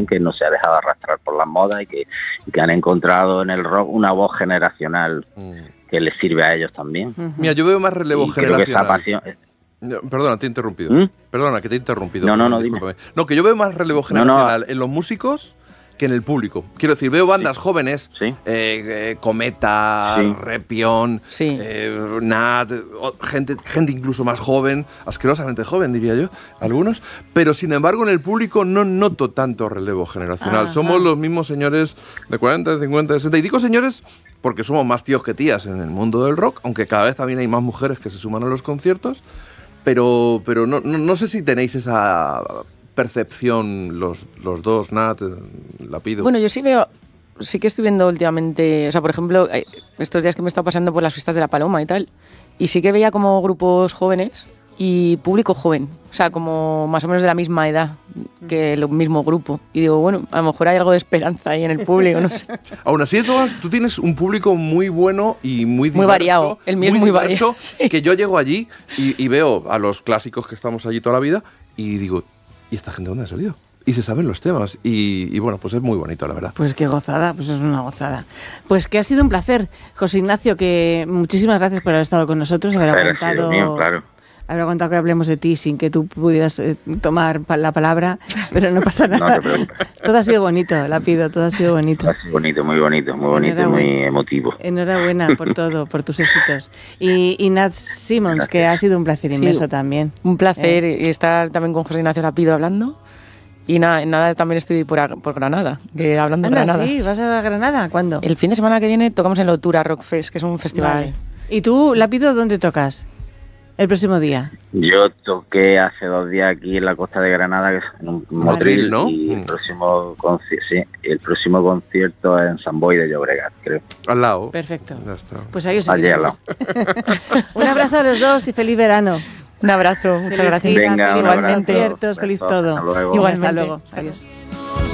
joven que no se ha dejado arrastrar por las modas y que han encontrado en el rock una voz generacional que les sirve a ellos también. Mira, yo veo más relevo generacional. Perdona, te he interrumpido. Perdona, que te he interrumpido. No, dime. No, que yo veo más relevo generacional en los músicos que en el público. Quiero decir, veo bandas jóvenes, Cometa, Repión, Nat, gente incluso más joven, asquerosamente joven, diría yo, algunos, pero sin embargo en el público no noto tanto relevo generacional. Somos los mismos señores de 40, de 50, de 60, y digo señores porque somos más tíos que tías en el mundo del rock, aunque cada vez también hay más mujeres que se suman a los conciertos, pero no sé si tenéis esa percepción los dos, Nat, Lapido. Bueno, yo sí que estoy viendo últimamente, o sea, por ejemplo, estos días que me he estado pasando por las fiestas de La Paloma y tal, y sí que veía como grupos jóvenes y público joven, o sea, como más o menos de la misma edad que el mismo grupo. Y digo, bueno, a lo mejor hay algo de esperanza ahí en el público, no sé. Aún así, tú tienes un público muy bueno y muy diverso. Muy variado, el mío es muy variado. Sí. Que yo llego allí y veo a los clásicos que estamos allí toda la vida y digo, ¿y esta gente dónde ha salido? Y se saben los temas. Y bueno, pues es muy bonito, la verdad. Pues qué gozada, pues es una gozada. Pues que ha sido un placer, José Ignacio, que muchísimas gracias por haber estado con nosotros, haber aguantado que hablemos de ti sin que tú pudieras tomar la palabra, pero no pasa nada. No te preocupes. Todo ha sido bonito, Lapido, todo ha sido bonito. Ha sido bonito, muy emotivo. Enhorabuena por todo, por tus éxitos. Y Nat Simmons, gracias. Que ha sido un placer inmenso también. Un placer estar también con José Ignacio Lapido hablando. Y nada, también estoy por Granada, hablando de Granada. Sí, ¿vas a Granada? ¿Cuándo? El fin de semana que viene tocamos en Lotura Rock Fest, que es un festival. Vale. ¿Y tú, Lapido, dónde tocas el próximo día? Yo toqué hace 2 días aquí en la costa de Granada, que es en un Motril, ¿no? Y el próximo concierto es en Sant Boi de Llobregat, creo. Al lado. Perfecto. Ya está. Pues ahí os allí al lado. Un abrazo a los dos y feliz verano. Un abrazo, muchas gracias. Venga, igualmente. Feliz conciertos, feliz todo. Hasta luego. Igualmente. Hasta luego. Adiós.